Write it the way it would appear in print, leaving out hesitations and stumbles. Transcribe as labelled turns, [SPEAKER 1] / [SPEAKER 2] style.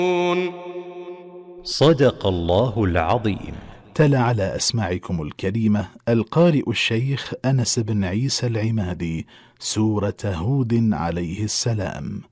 [SPEAKER 1] صدق الله العظيم.
[SPEAKER 2] تلا على أسماعكم الكريمة القارئ الشيخ أنس بن عيسى العمادي سورة هود عليه السلام.